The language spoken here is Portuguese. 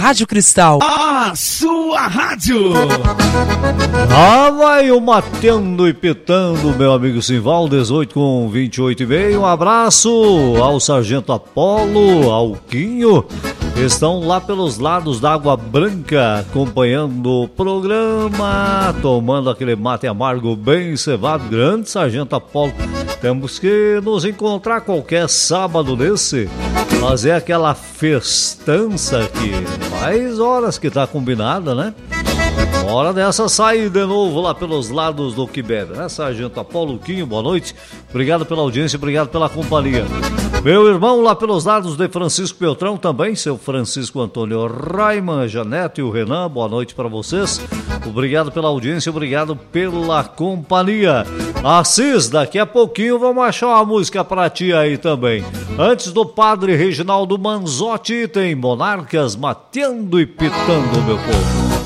Rádio Cristal, a sua rádio. Vai o Matando e Pitando, meu amigo Simval, 18:28:30. Um abraço ao Sargento Apolo, ao Quinho, que estão lá pelos lados da Água Branca, acompanhando o programa, tomando aquele mate amargo bem cevado. Grande Sargento Apolo, temos que nos encontrar qualquer sábado desse, fazer aquela festança aqui. Faz horas que tá combinada, né? Hora dessa sair de novo lá pelos lados do Quibebe, né, Sargento Apolo Quinho? Boa noite, obrigado pela audiência, obrigado pela companhia. Meu irmão lá pelos lados de Francisco Beltrão também, seu Francisco Antônio Raiman, Janete e o Renan, boa noite para vocês. Obrigado pela audiência, obrigado pela companhia. Assis, daqui a pouquinho vamos achar uma música pra ti aí também. Antes do Padre Reginaldo Manzotti, tem Monarcas Mateando e Pitando, meu povo.